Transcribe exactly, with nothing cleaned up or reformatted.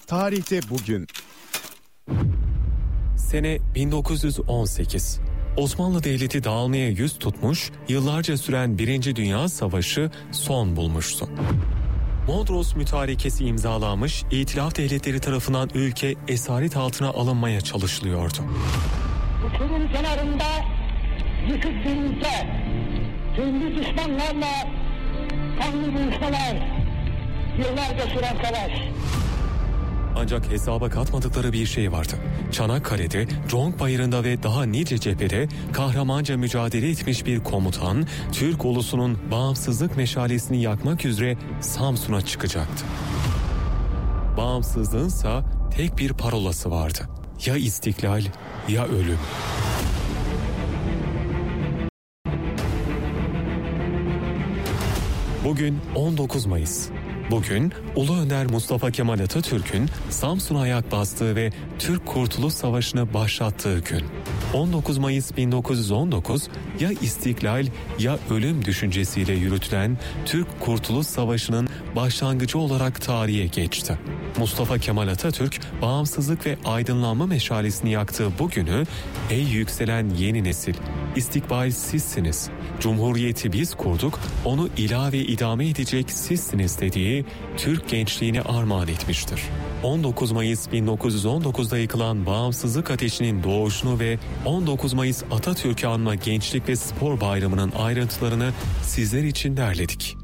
Tarihte bugün. Sene bin dokuz yüz on sekiz. Osmanlı Devleti dağılmaya yüz tutmuş, yıllarca süren Birinci Dünya Savaşı son bulmuştu. Mondros Mütarekesi imzalanmış, İtilaf devletleri tarafından ülke esaret altına alınmaya çalışılıyordu. Uçurum kenarında yıkık bir ülke, tümlü düşmanlarla kanlı buluşmalar, yıllarca süren savaş. Ancak hesaba katmadıkları bir şey vardı. Çanakkale'de, Conk Bayırı'nda ve daha nice cephede kahramanca mücadele etmiş bir komutan, Türk ulusunun bağımsızlık meşalesini yakmak üzere Samsun'a çıkacaktı. Bağımsızlığınsa tek bir parolası vardı. Ya istiklal, ya ölüm. Bugün on dokuz Mayıs. Bugün Ulu Önder Mustafa Kemal Atatürk'ün Samsun'a ayak bastığı ve Türk Kurtuluş Savaşı'nı başlattığı gün. on dokuz Mayıs bin dokuz yüz on dokuz ya istiklal ya ölüm düşüncesiyle yürütülen Türk Kurtuluş Savaşı'nın başlangıcı olarak tarihe geçti. Mustafa Kemal Atatürk bağımsızlık ve aydınlanma meşalesini yaktığı bu günü ey yükselen yeni nesil, istikbal sizsiniz, Cumhuriyeti biz kurduk, onu ilave idame edecek sizsiniz dediği Türk gençliğine armağan etmiştir. on dokuz Mayıs bin dokuz yüz on dokuzda yıkılan bağımsızlık ateşinin doğuşunu ve on dokuz Mayıs Atatürk'ü anma Gençlik ve Spor Bayramı'nın ayrıntılarını sizler için derledik.